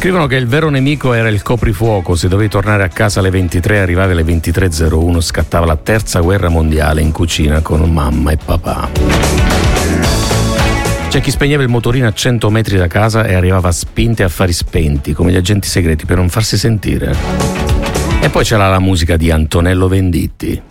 Scrivono che il vero nemico era il coprifuoco, se dovevi tornare a casa alle 23 e arrivavi alle 23:01 scattava la terza guerra mondiale in cucina con mamma e papà. C'è chi spegneva il motorino a 100 metri da casa e arrivava a spinte e affari spenti, come gli agenti segreti, per non farsi sentire. E poi c'era la musica di Antonello Venditti.